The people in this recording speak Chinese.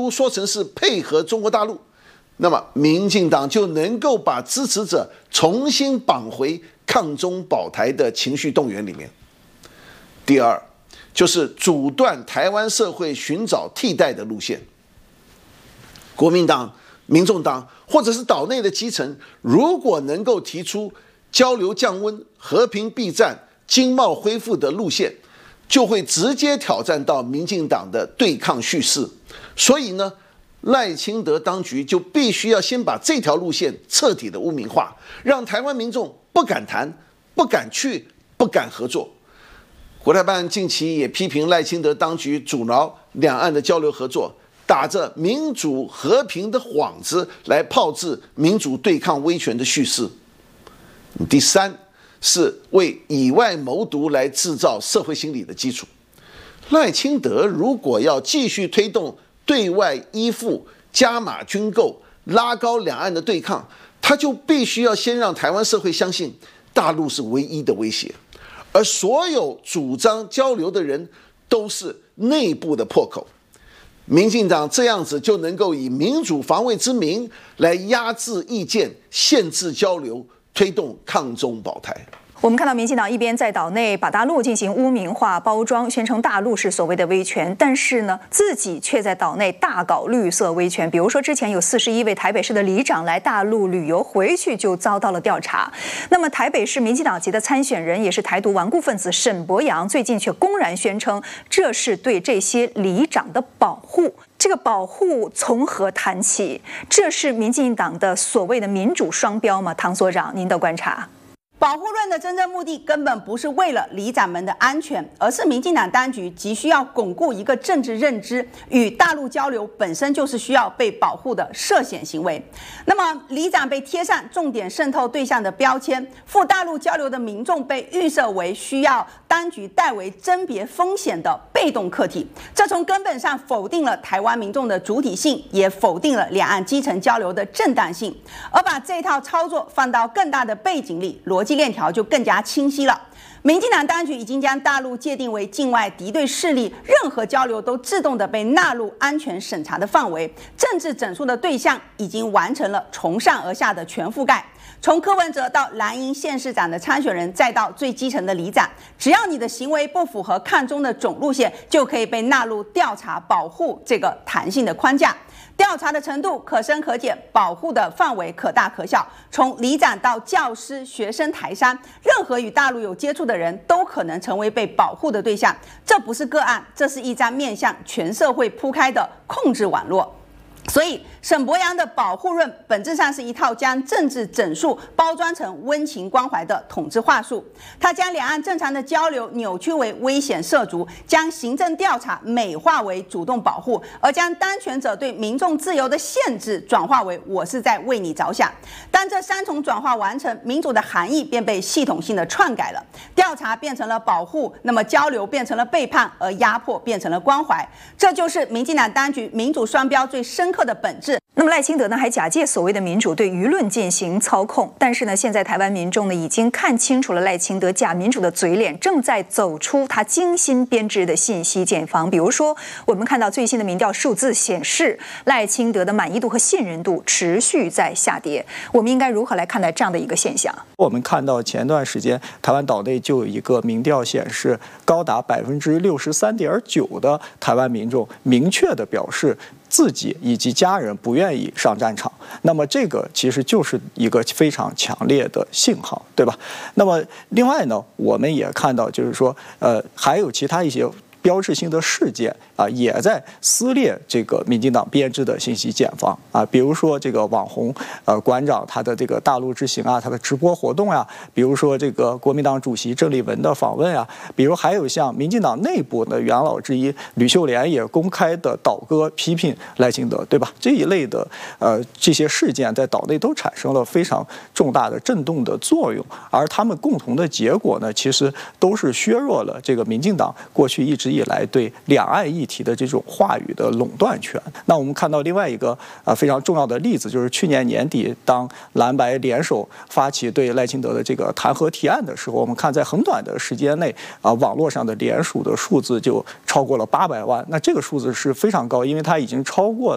都说成是配合中国大陆，那么民进党就能够把支持者重新绑回抗中保台的情绪动员里面。第二，就是阻断台湾社会寻找替代的路线。国民党、民众党或者是岛内的基层，如果能够提出交流降温、和平避战、经贸恢复的路线，就会直接挑战到民进党的对抗叙事。所以呢，赖清德当局就必须要先把这条路线彻底的污名化，让台湾民众不敢谈、不敢去、不敢合作。国台办近期也批评赖清德当局阻挠两岸的交流合作，打着民主和平的幌子来炮制民主对抗威权的叙事。第三，是为以外谋独来制造社会心理的基础。赖清德如果要继续推动对外依附、加码军购、拉高两岸的对抗，他就必须要先让台湾社会相信大陆是唯一的威胁，而所有主张交流的人都是内部的破口。民进党这样子就能够以民主防卫之名来压制意见、限制交流，推动抗中保台。 我们看到民进党一边在岛内把大陆进行污名化包装，宣称大陆是所谓的威权，但是呢，自己却在岛内大搞绿色威权。比如说，之前有41位台北市的里长来大陆旅游，回去就遭到了调查。那么，台北市民进党籍的参选人，也是台独顽固分子沈伯洋，最近却公然宣称，这是对这些里长的保护。这个保护从何谈起？这是民进党的所谓的民主双标吗？唐所长，您的观察？ 保护论的真正目的根本不是为了里长们的安全，而是民进党当局急需要巩固一个政治认知，与大陆交流本身就是需要被保护的涉险行为。那么里长被贴上重点渗透对象的标签，赴大陆交流的民众被预设为需要当局代为甄别风险的被动客体，这从根本上否定了台湾民众的主体性，也否定了两岸基层交流的正当性。而把这套操作放到更大的背景里，逻辑链条就更加清晰了。民进党当局已经将大陆界定为境外敌对势力，任何交流都自动的被纳入安全审查的范围，政治整肃的对象已经完成了从上而下的全覆盖。从柯文哲到蓝营县市长的参选人，再到最基层的里长，只要你的行为不符合抗中的总路线，就可以被纳入调查保护这个弹性的框架。调查的程度可深可浅，保护的范围可大可小。从里长到教师、学生、台商，任何与大陆有接触的人都可能成为被保护的对象。这不是个案，这是一张面向全社会铺开的控制网络。所以，沈伯洋的保护论本质上是一套将政治整肃包装成温情关怀的统治话术。他将两岸正常的交流扭曲为危险涉足，将行政调查美化为主动保护，而将当权者对民众自由的限制转化为我是在为你着想。当这三重转化完成，民主的含义便被系统性的篡改了。调查变成了保护，那么交流变成了背叛，而压迫变成了关怀。这就是民进党当局民主双标最深刻的本质。 那么赖清德呢，还假借所谓的民主对舆论进行操控，但是呢，现在台湾民众呢已经看清楚了赖清德假民主的嘴脸，正在走出他精心编织的信息茧房。比如说，我们看到最新的民调数字显示，赖清德的满意度和信任度持续在下跌。我们应该如何来看待这样的一个现象？ 我们看到前段时间台湾岛内就有一个民调显示，高达63.9%的台湾民众明确地表示自己以及家人不愿意上战场，那么这个其实就是一个非常强烈的信号，对吧？那么另外呢，我们也看到，就是说，还有其他一些标志性的事件啊，也在撕裂这个民进党编织的信息茧房啊，比如说这个网红馆长他的这个大陆之行啊，他的直播活动呀，比如说这个国民党主席郑丽文的访问啊，比如还有像民进党内部的元老之一吕秀莲也公开的倒戈批评赖清德，对吧？这一类的这些事件在岛内都产生了非常重大的震动的作用，而他们共同的结果呢，其实都是削弱了这个民进党过去一直以来对两岸议题的这种话语的垄断权。那我们看到另外一个非常重要的例子，就是去年年底，当蓝白联手发起对赖清德的这个弹劾提案的时候，我们看在很短的时间内网络上的联署的数字就超过了800万，那这个数字是非常高，因为它已经超过